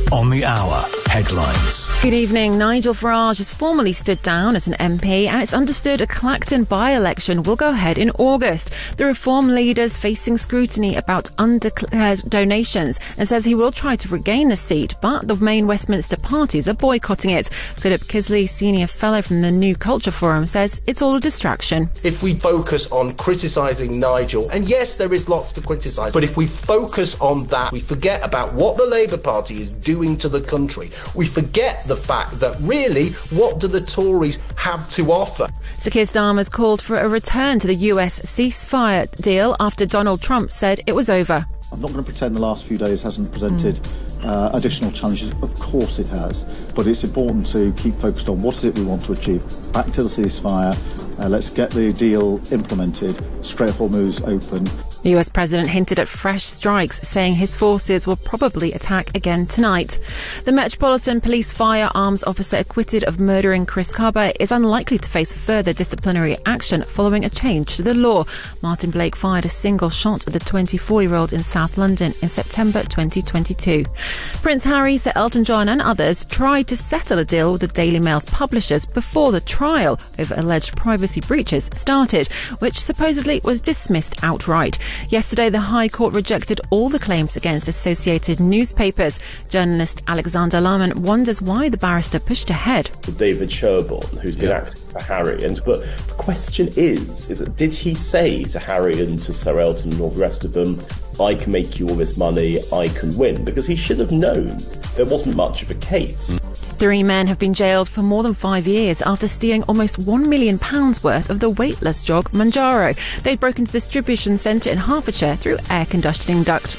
On the Hour headlines. Good evening. Nigel Farage has formally stood down as an MP, and it's understood a Clacton by-election will go ahead in August. The Reform leader's facing scrutiny about undeclared donations and says he will try to regain the seat, but the main Westminster parties are boycotting it. Philip Kisley, senior fellow from the New Culture Forum, says it's all a distraction. If we focus on criticising Nigel, and yes, there is lots to criticise, but if we focus on that, we forget about what the Labour Party is doing to the country. We forget the fact that really, what do the Tories have to offer? Sir Keir Starmer's called for a return to the US ceasefire deal after Donald Trump said it was over. I'm not going to pretend the last few days hasn't presented additional challenges. Of course it has. But it's important to keep focused on what is it we want to achieve. Back to the ceasefire. Let's get the deal implemented. Strait of Hormuz open. The US president hinted at fresh strikes, saying his forces will probably attack again tonight. The Metropolitan Police firearms officer acquitted of murdering Chris Carber is unlikely to face further disciplinary action following a change to the law. Martin Blake fired a single shot at the 24-year-old in South London in September 2022. Prince Harry, Sir Elton John and others tried to settle a deal with the Daily Mail's publishers before the trial over alleged privacy breaches started, which supposedly was dismissed outright. Yesterday, the High Court rejected all the claims against associated newspapers. Journalist Alexander Lahman wonders why the barrister pushed ahead. David Sherborne, who's been acting for Harry, but the question is that did he say to Harry and to Sir Elton and all the rest of them, I can make you all this money, I can win? Because he should have known there wasn't much of a case. 3 men have been jailed for more than 5 years after stealing almost £1 million worth of the weightless jog Manjaro. They'd broken into the distribution centre in Hertfordshire through air conditioning duct.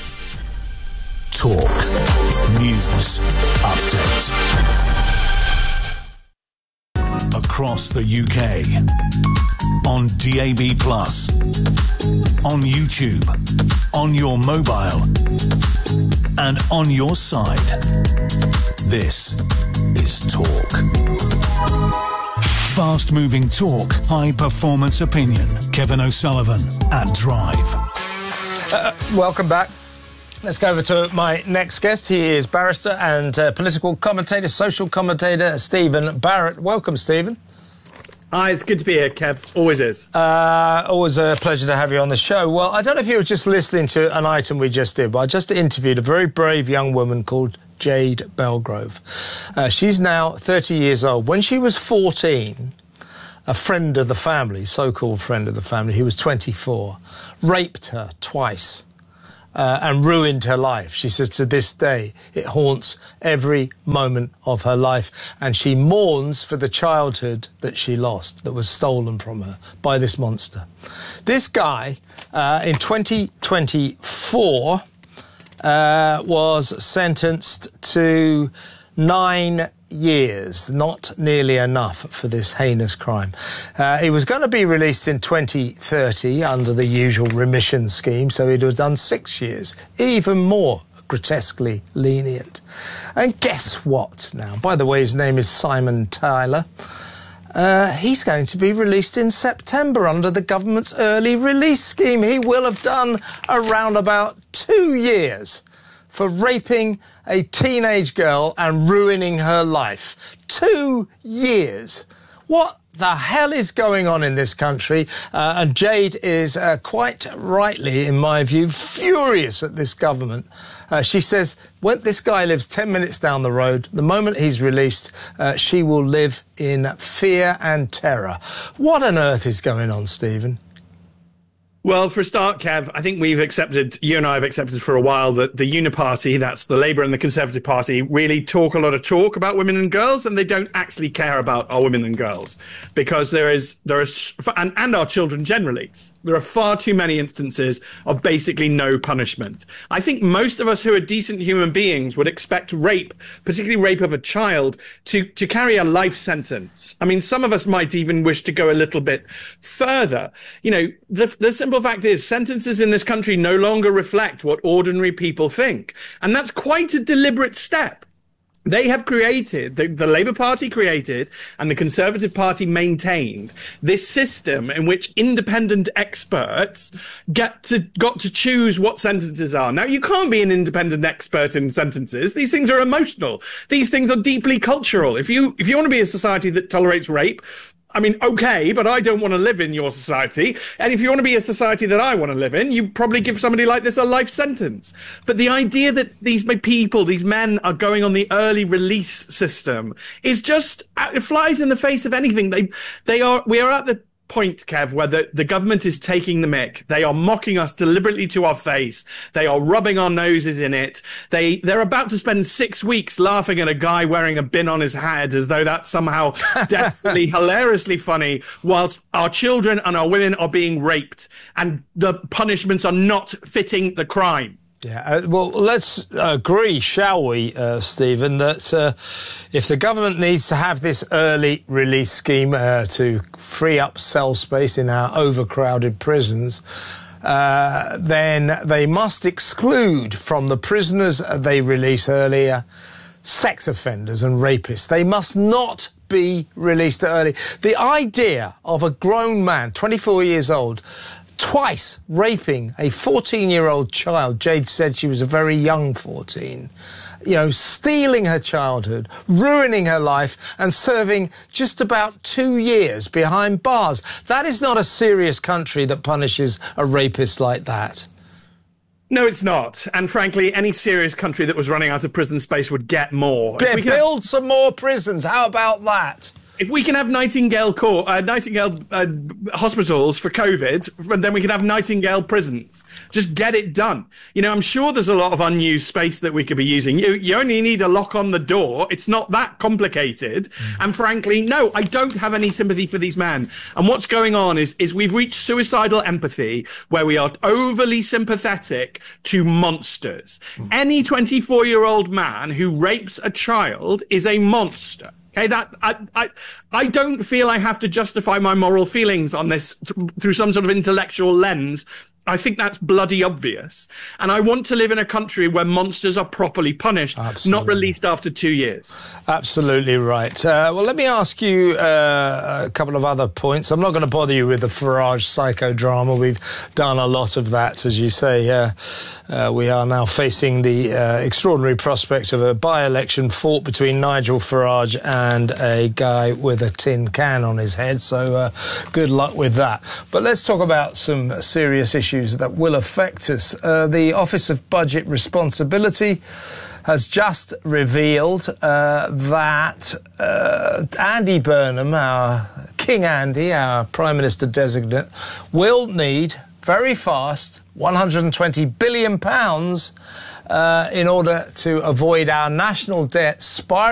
Talk. News. Update. Across the UK. On DAB+. On YouTube. On your mobile. And on your side. This is Talk. Fast-moving talk, high-performance opinion. Kevin O'Sullivan at Drive. Welcome back. Let's go over to my next guest. He is barrister and political commentator, social commentator, Stephen Barrett. Welcome, Stephen. Hi, it's good to be here, Kev. Always is. Always a pleasure to have you on the show. Well, I don't know if you were just listening to an item we just did, but I just interviewed a very brave young woman called Jade Belgrove. She's now 30 years old. When she was 14, a friend of the family, so-called friend of the family, who was 24, raped her twice and ruined her life. She says to this day it haunts every moment of her life, and she mourns for the childhood that she lost, that was stolen from her by this monster. This guy, in 2024... was sentenced to 9 years, not nearly enough for this heinous crime. He was going to be released in 2030 under the usual remission scheme, so he'd have done 6 years, even more grotesquely lenient. And guess what now? By the way, his name is Simon Tyler. He's going to be released in September under the government's early release scheme. He will have done around about 2 years for raping a teenage girl and ruining her life. 2 years. What the hell is going on in this country? And Jade is quite rightly, in my view, furious at this government. She says when this guy lives 10 minutes down the road, the moment he's released, she will live in fear and terror. What on earth is going on, Stephen? Well, for a start, Kev, I think you and I have accepted for a while that the Uniparty, that's the Labour and the Conservative Party, really talk a lot of talk about women and girls, and they don't actually care about our women and girls, because there is, and our children generally. There are far too many instances of basically no punishment. I think most of us who are decent human beings would expect rape, particularly rape of a child, to carry a life sentence. I mean, some of us might even wish to go a little bit further. You know, the simple fact is sentences in this country no longer reflect what ordinary people think. And that's quite a deliberate step. They have created, the Labour Party created, and the Conservative Party maintained this system in which independent experts got to choose what sentences are. Now, you can't be an independent expert in sentences. These things are emotional. These things are deeply cultural. If you want to be a society that tolerates rape, I mean, okay, but I don't want to live in your society. And if you want to be a society that I want to live in, you probably give somebody like this a life sentence. But the idea that these people, these men, are going on the early release system is just, it flies in the face of anything. We are at the point, Kev, where the government is taking the mick. They are mocking us deliberately to our face. They are rubbing our noses in it. They're about to spend 6 weeks laughing at a guy wearing a bin on his head as though that's somehow desperately, hilariously funny, whilst our children and our women are being raped and the punishments are not fitting the crime. Yeah, well, let's agree, shall we, Stephen, that if the government needs to have this early release scheme to free up cell space in our overcrowded prisons, then they must exclude from the prisoners they release earlier sex offenders and rapists. They must not be released early. The idea of a grown man, 24 years old, twice raping a 14-year-old child. Jade said she was a very young 14. You know, stealing her childhood, ruining her life, and serving just about 2 years behind bars. That is not a serious country that punishes a rapist like that. No, it's not. And frankly, any serious country that was running out of prison space would get more. Build some more prisons. How about that? If we can have Nightingale hospitals for COVID, then we can have Nightingale prisons. Just get it done. You know, I'm sure there's a lot of unused space that we could be using. You only need a lock on the door. It's not that complicated. And frankly, no, I don't have any sympathy for these men. And what's going on is we've reached suicidal empathy where we are overly sympathetic to monsters. Any 24-year-old man who rapes a child is a monster. Okay, I don't feel I have to justify my moral feelings on this through some sort of intellectual lens. I think that's bloody obvious. And I want to live in a country where monsters are properly punished, not released after 2 years. Absolutely right. Well, let me ask you a couple of other points. I'm not going to bother you with the Farage psychodrama. We've done a lot of that, as you say. We are now facing the extraordinary prospect of a by-election fought between Nigel Farage and a guy with a tin can on his head. So good luck with that. But let's talk about some serious issues that will affect us. The Office of Budget Responsibility has just revealed that Andy Burnham, our King Andy, our Prime Minister designate, will need very fast £120 billion in order to avoid our national debt spiraling